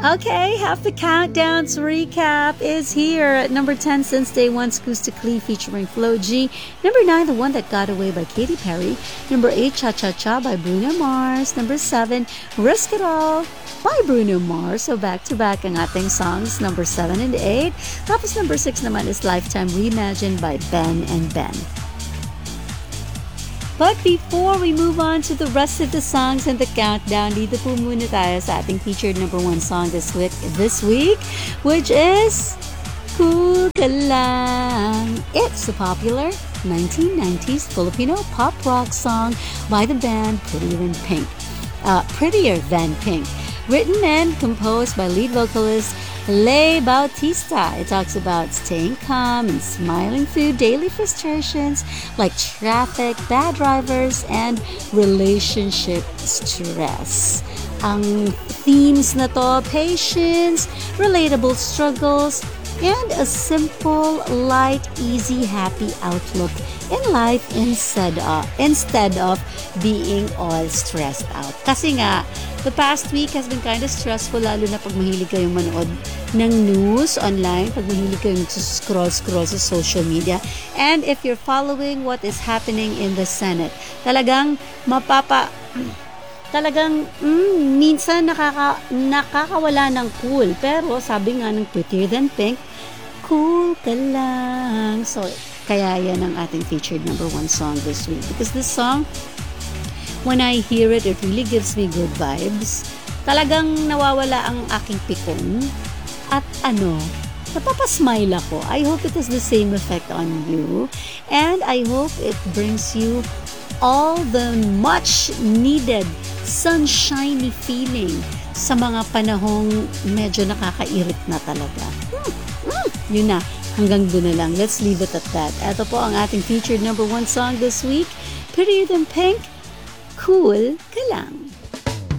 Okay, half the countdown's recap is here. At number 10, Since Day One, Acoustically featuring Flo G. Number 9, The One That Got Away by Katy Perry. Number 8, Cha Cha Cha by Bruno Mars. Number 7, Risk It All by Bruno Mars. So back-to-back ang ating songs, number 7 and 8. Tapos number 6 naman is Lifetime Reimagined by Ben and Ben. But before we move on to the rest of the songs and the countdown, dito po muna tayo sa ating featured number 1 song this week, which is Cool Ka Lang. It's a popular 1990s Filipino pop rock song by the band Prettier Than Pink. Written and composed by lead vocalist Lay Bautista. It talks about staying calm and smiling through daily frustrations like traffic, bad drivers, and relationship stress. Ang themes na to, patience, relatable struggles, and a simple, light, easy, happy outlook in life instead of being all stressed out. Kasi nga, the past week has been kind of stressful, lalo na pag mahilig kayong manood ng news online, pag mahilig kayong scroll sa social media. And if you're following what is happening in the Senate, talagang minsan nakakawala ng cool. Pero sabi nga ng Prettier Than Pink, cool ka lang. So, kaya yan ang ating featured number 1 song this week. Because this song, when I hear it, it really gives me good vibes. Talagang nawawala ang aking pikon. At napapasmile ako. I hope it has the same effect on you. And I hope it brings you all the much needed sunshiny feeling sa mga panahong medyo nakakairit na talaga. Yun na. Hanggang doon na lang. Let's leave it at that. Ito po ang ating featured number 1 song this week. Prettier Than Pink, Cool Ka Lang.